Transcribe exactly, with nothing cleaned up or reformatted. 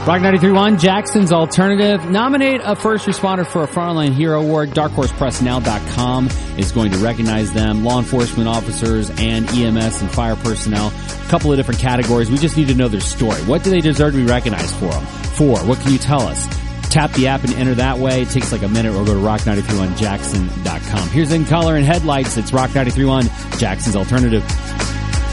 Rock ninety-three point one, Jackson's Alternative. Nominate a first responder for a Frontline Hero Award. dark horse press now dot com is going to recognize them. Law enforcement officers and E M S and fire personnel. A couple of different categories. We just need to know their story. What do they deserve to be recognized for them? For? What can you tell us? Tap the app and enter that way. It takes like a minute, or go to rock ninety-three point one jackson dot com. Here's In Color and Headlights. It's Rock ninety-three point one, Jackson's Alternative.